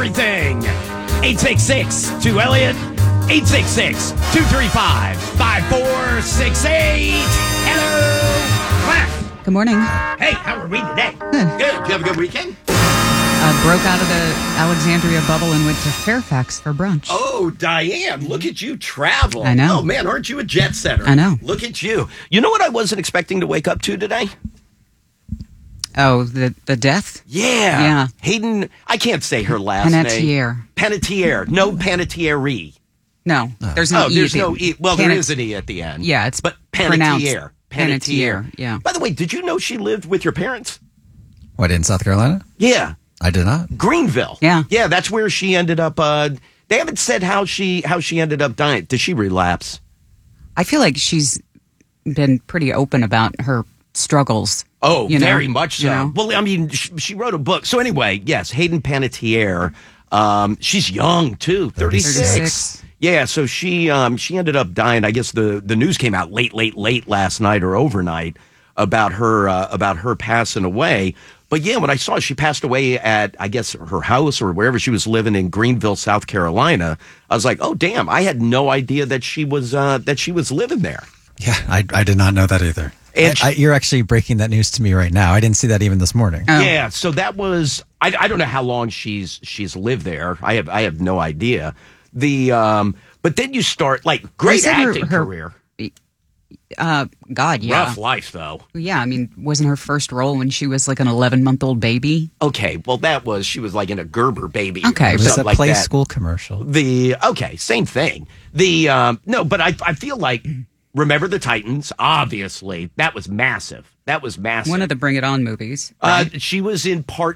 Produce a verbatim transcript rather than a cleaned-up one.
everything. eight six six two Elliot. eight six six two three five five four six eight. Hello. Class. Good morning. Hey, how are we today? Good. Good. Did you have a good weekend? Uh, broke out of the Alexandria bubble and went to Fairfax for brunch. Oh, Diane, look at you travel. I know. Oh, man, aren't you a jet setter? I know. Look at you. You know what I wasn't expecting to wake up to today? Oh, the the death? Yeah. Yeah. Hayden, I can't say her last Panettiere. name. Panettiere. No Panettiere. No, there's no oh, E. there's at the- no E. Well, Panet- there is an E at the end. Yeah, it's but pronounced Panettiere. Panettiere, yeah. By the way, did you know she lived with your parents? What, in South Carolina? Yeah. I did not. Greenville. Yeah. Yeah, that's where she ended up. Uh, they haven't said how she how she ended up dying. Did she relapse? I feel like she's been pretty open about her struggles. Oh, you know, very much so. you know? Well, I mean, she, she wrote a book. So anyway, yes, Hayden Panettiere. Um, she's young too, thirty-six. thirty-six. Yeah, so she um, she ended up dying. I guess the, the news came out late, late, late last night or overnight about her uh, about her passing away. But yeah, when I saw she passed away at, I guess, her house or wherever she was living in Greenville, South Carolina, I was like, oh damn, I had no idea that she was uh, that she was living there. Yeah, I, I did not know that either. And I, I, you're actually breaking that news to me right now. I didn't see that even this morning. Oh. Yeah, so that was I, I don't know how long she's she's lived there. I have I have no idea. The um, but then you start like great said her- acting her- career. Uh, God, yeah. Rough life though. Yeah, I mean, wasn't her first role when she was like an eleven-month-old baby? Okay, well that was she was like in a Gerber baby. Okay, or It was a something like play that. school commercial. The okay, same thing. The um, no, but I I feel like Remember the Titans. Obviously, that was massive. That was massive. One of the Bring It On movies. Uh, she was in part